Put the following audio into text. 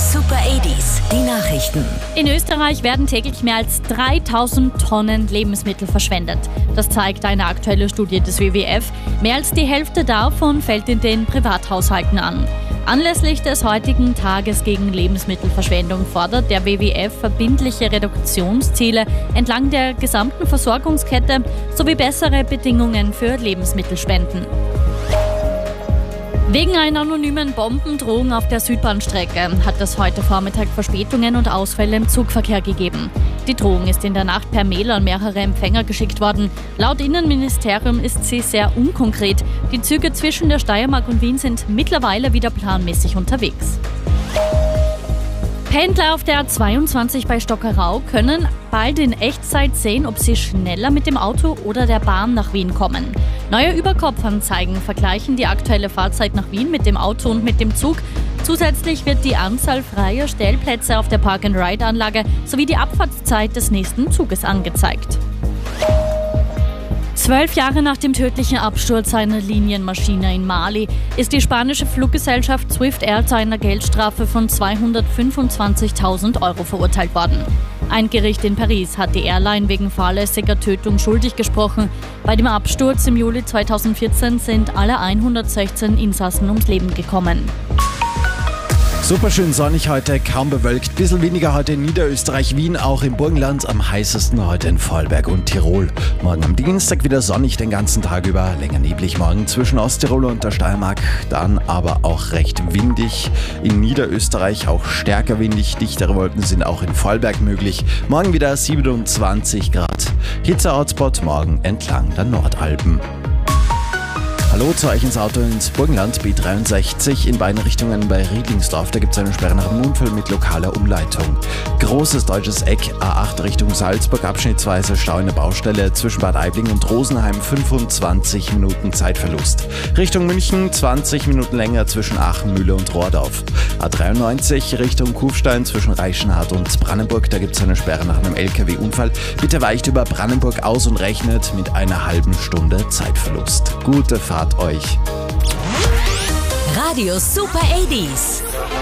Super 80s, die Nachrichten. In Österreich werden täglich mehr als 3000 Tonnen Lebensmittel verschwendet. Das zeigt eine aktuelle Studie des WWF. Mehr als die Hälfte davon fällt in den Privathaushalten an. Anlässlich des heutigen Tages gegen Lebensmittelverschwendung fordert der WWF verbindliche Reduktionsziele entlang der gesamten Versorgungskette sowie bessere Bedingungen für Lebensmittelspenden. Wegen einer anonymen Bombendrohung auf der Südbahnstrecke hat es heute Vormittag Verspätungen und Ausfälle im Zugverkehr gegeben. Die Drohung ist in der Nacht per Mail an mehrere Empfänger geschickt worden. Laut Innenministerium ist sie sehr unkonkret. Die Züge zwischen der Steiermark und Wien sind mittlerweile wieder planmäßig unterwegs. Pendler auf der A22 bei Stockerau können bald in Echtzeit sehen, ob sie schneller mit dem Auto oder der Bahn nach Wien kommen. Neue Überkopfanzeigen vergleichen die aktuelle Fahrzeit nach Wien mit dem Auto und mit dem Zug. Zusätzlich wird die Anzahl freier Stellplätze auf der Park-and-Ride-Anlage sowie die Abfahrtszeit des nächsten Zuges angezeigt. 12 Jahre nach dem tödlichen Absturz einer Linienmaschine in Mali ist die spanische Fluggesellschaft Swift Air zu einer Geldstrafe von 225.000 Euro verurteilt worden. Ein Gericht in Paris hat die Airline wegen fahrlässiger Tötung schuldig gesprochen. Bei dem Absturz im Juli 2014 sind alle 116 Insassen ums Leben gekommen. Super schön sonnig heute, kaum bewölkt. Bisschen weniger heute in Niederösterreich, Wien, auch im Burgenland. Am heißesten heute in Vorarlberg und Tirol. Morgen am Dienstag wieder sonnig den ganzen Tag über. Länger neblig morgen zwischen Osttirol und der Steiermark. Dann aber auch recht windig. In Niederösterreich auch stärker windig. Dichtere Wolken sind auch in Vorarlberg möglich. Morgen wieder 27 Grad. Hitze-Hotspot morgen entlang der Nordalpen. Hallo zu euch ins Auto ins Burgenland, B63 in beiden Richtungen bei Riedlingsdorf. Da gibt es eine Sperre nach dem Unfall mit lokaler Umleitung. Großes deutsches Eck, A8 Richtung Salzburg, abschnittsweise Stau in der Baustelle zwischen Bad Aibling und Rosenheim, 25 Minuten Zeitverlust. Richtung München 20 Minuten länger zwischen Aachen, Mühle und Rohrdorf. A93 Richtung Kufstein zwischen Reichenhall und Brandenburg, da gibt es eine Sperre nach einem LKW-Unfall. Bitte weicht über Brandenburg aus und rechnet mit einer halben Stunde Zeitverlust. Gute Fahrt euch. Radio Super 80s.